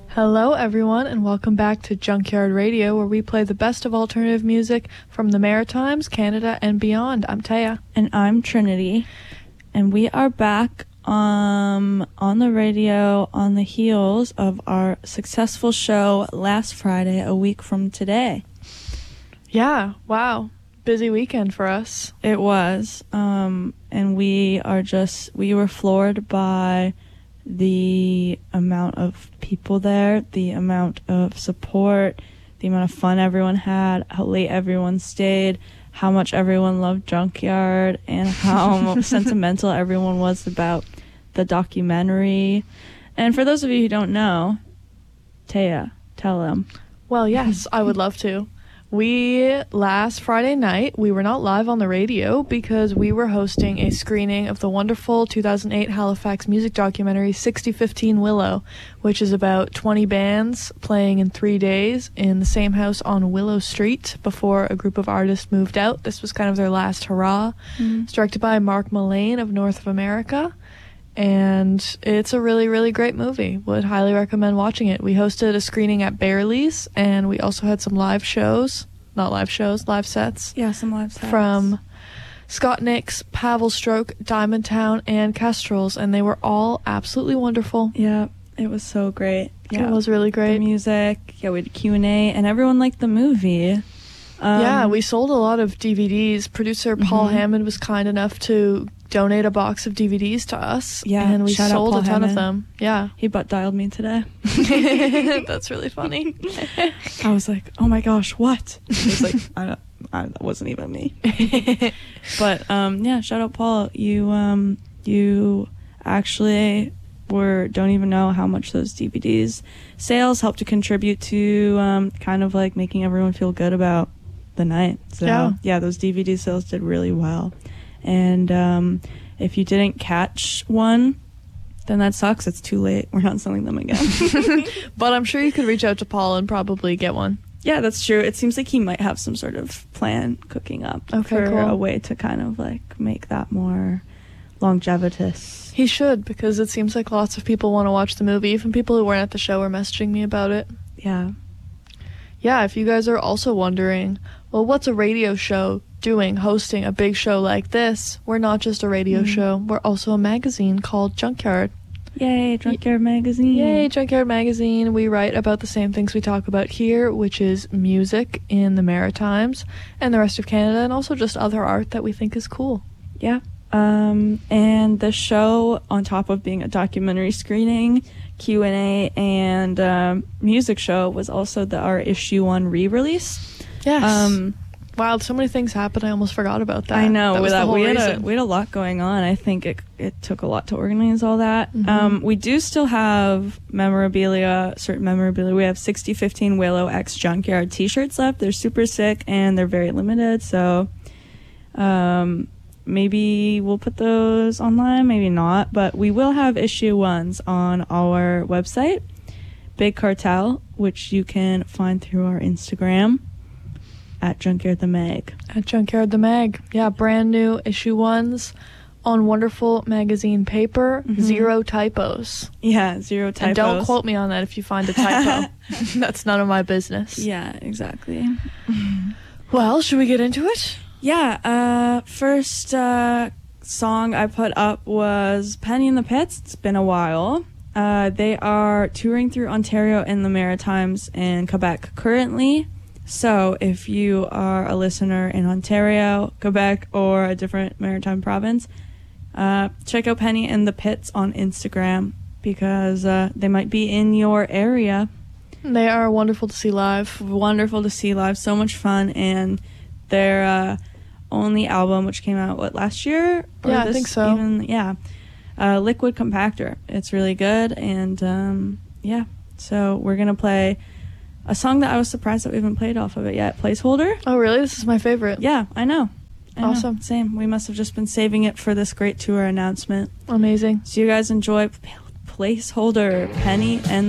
Hello, everyone, and welcome back to Junkyard Radio, where we play the best of alternative music from the Maritimes, Canada, and beyond. I'm Taya. And I'm Trinity. And we are back on the radio on the heels of our successful show last Friday, a week from today. Yeah, wow. Busy weekend for us. It was. And we were floored by the amount of people there, the amount of support, the amount of fun everyone had, how late everyone stayed, how much everyone loved Junkyard, and how sentimental everyone was about the documentary. And for those of you who don't know, Taya, tell them. Well, yes, I would love to. Last Friday night, we were not live on the radio because we were hosting a screening of the wonderful 2008 Halifax music documentary 6015 Willow, which is about 20 bands playing in 3 days in the same house on Willow Street before a group of artists moved out. This was kind of their last hurrah. Mm-hmm. It's directed by Mark Mullane of North of America. And it's a really, really great movie. Would highly recommend watching it. We hosted a screening at Bearley's, and we also had some live sets. Yeah, some live sets. From Scott Nix, Pavel Stroke, Diamond Town, and Kestrels, and they were all absolutely wonderful. Yeah, it was so great. Yeah, it was really great. The music, yeah, we had Q&A, and everyone liked the movie. Yeah, we sold a lot of DVDs. Producer Paul Hammond was kind enough to donate a box of DVDs to us. Yeah, and we sold a ton of them. Yeah. He butt dialed me today. That's really funny. I was like, oh my gosh, what? He was like, that wasn't even me. But yeah, shout out Paul. You actually don't even know how much those DVDs sales helped to contribute to kind of like making everyone feel good about the night. So yeah, those DVD sales did really well. And if you didn't catch one, then that sucks. It's too late. We're not selling them again. But I'm sure you could reach out to Paul and probably get one. Yeah, that's true. It seems like he might have some sort of plan cooking up for a way to kind of like make that more longevitous. He should, because it seems like lots of people want to watch the movie. Even people who weren't at the show were messaging me about it. Yeah. Yeah, if you guys are also wondering, well, what's a radio show doing, hosting a big show like this? We're not just a radio show. We're also a magazine called Junkyard. Yay, Junkyard Magazine. Yay, Junkyard Magazine. We write about the same things we talk about here, which is music in the Maritimes and the rest of Canada, and also just other art that we think is cool. Yeah. And the show, on top of being a documentary screening, Q&A, and music show, was also our issue 1 re-release. Yes. Wow, so many things happened. I almost forgot about that. I know. That was the whole reason. We had a lot going on. I think it took a lot to organize all that. We do still have certain memorabilia. We have 6015 Willow X Junkyard t-shirts left. They're super sick, and they're very limited. So maybe we'll put those online, maybe not. But we will have issue 1s on our website, Big Cartel, which you can find through our Instagram. At Junkyard the Mag. At Junkyard the Mag. Yeah, brand new issue 1s on wonderful magazine paper. 0 typos. Yeah, 0 typos. And don't quote me on that if you find a typo. That's none of my business. Yeah, exactly. Well, should we get into it? Yeah, first song I put up was Penny in the Pits. It's been a while. They are touring through Ontario and the Maritimes and Quebec currently. So if you are a listener in Ontario, Quebec, or a different maritime province, check out Penny in the Pits on Instagram because they might be in your area. They are wonderful to see live. Wonderful to see live. So much fun. And their only album, which came out, last year? Yeah, I think so. Liquid Compactor. It's really good. And yeah, so we're going to play a song that I was surprised that we haven't played off of it yet. Placeholder. Oh, really? This is my favorite. Yeah, I know. Awesome. Same. We must have just been saving it for this great tour announcement. Amazing. So you guys enjoy Placeholder, Penny and